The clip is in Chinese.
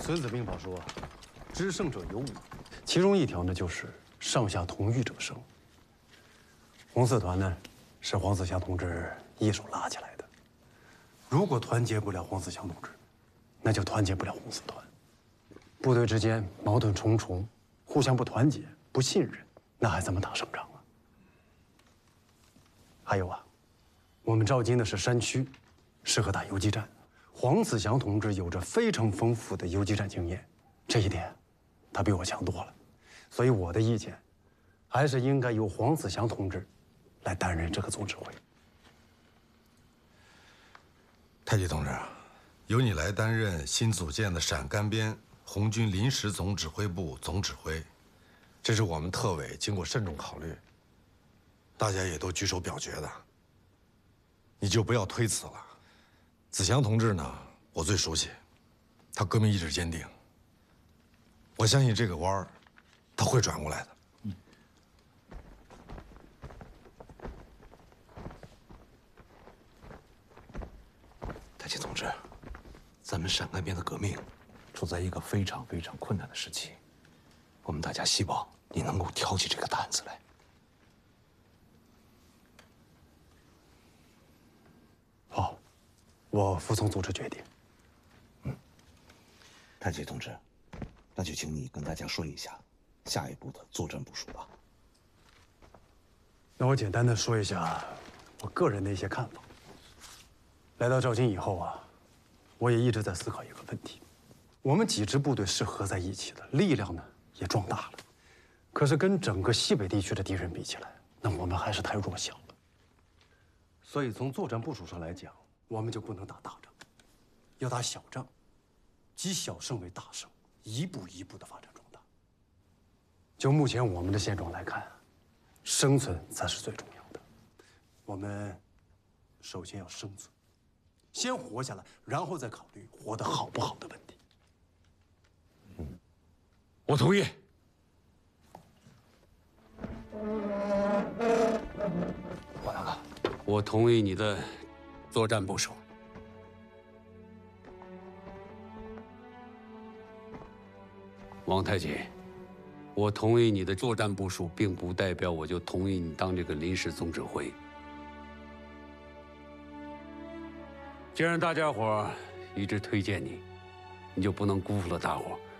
孙子兵法说，知胜者有五，其中一条呢就是上下同欲者胜。红四团呢，是黄子祥同志一手拉起来的。如果团结不了黄子祥同志，那就团结不了红四团。部队之间矛盾重重，互相不团结、不信任，那还怎么打胜仗啊？还有啊，我们赵金的是山区，适合打游击战。黄子祥同志有着非常丰富的游击战经验，这一点他比我强多了。所以我的意见，还是应该由黄子祥同志来担任这个总指挥。 太极同志，由你来担任新组建的陕甘边红军临时总指挥部总指挥，这是我们特委经过慎重考虑，大家也都举手表决的。你就不要推辞了。子祥同志呢，我最熟悉，他革命意志坚定。我相信这个弯儿，他会转过来的。 太极同志，咱们陕甘边的革命处在一个非常困难的时期，我们大家希望你能够挑起这个担子来。 好，我服从组织决定。 太极同志，那就请你跟大家说一下下一步的作战部署吧。 那我简单的说一下我个人的一些看法。来到赵金以后啊，我也一直在思考一个问题：我们几支部队是合在一起的，力量呢也壮大了，可是跟整个西北地区的敌人比起来，那我们还是太弱小了。所以从作战部署上来讲，我们就不能打大仗，要打小仗，积小胜为大胜，一步一步的发展壮大。就目前我们的现状来看，生存才是最重要的。我们首先要生存，先活下来，然后再考虑活得好不好的问题。 我同意。 我看看， 我同意你的作战部署。王太极，我同意你的作战部署，并不代表我就同意你当这个临时总指挥。既然大家伙一直推荐你，你就不能辜负了大伙